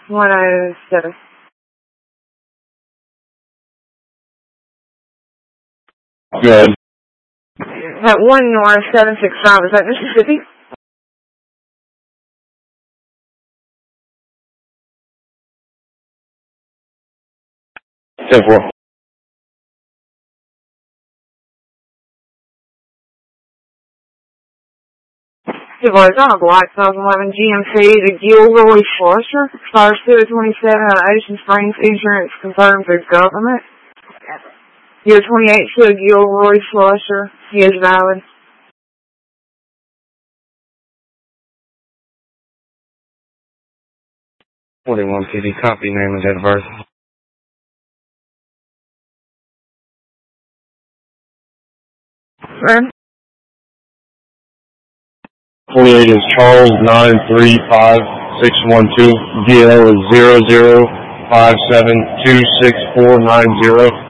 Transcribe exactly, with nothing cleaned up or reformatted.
one oh seven. Good. That one north seven six five, is that Mississippi? ten four. It was on a Black two thousand eleven G M C, the Gilroy Flusher, expires two twenty-seven out of Ocean Springs, insurance confirmed through government. Year twenty-eight to a Gilroy Flusher, he is valid. forty-one P D, copy, name and date of birth. Sir? forty-eight is Charles nine three five six one two. D L is zero zero five seven two six four nine zero.